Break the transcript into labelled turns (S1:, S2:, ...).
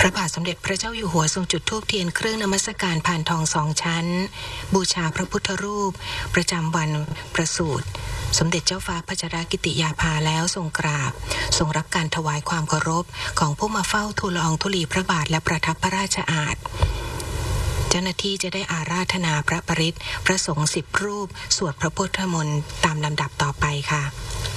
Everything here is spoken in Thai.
S1: ระบาทสมเด็จพระเจ้าอยู่หัวทรงจุดธูปเทียนเครื่องนมัสการพานทอง2 ชั้นบูชาพระพุทธรูปประจำวันประสูติสมเด็จเจ้าฟ้าพัชรกิติยาภาแล้วทรงกราบทรงรับการถวายความเคารพของผู้มาเฝ้าทูลละอองธุลีพระบาทและประทับพระราชอาสน์เจ้าหน้าที่จะได้อาราธนาพระปริตรพระสงฆ์10 รูปสวดพระพุทธมนต์ตามลำดับต่อไปค่ะ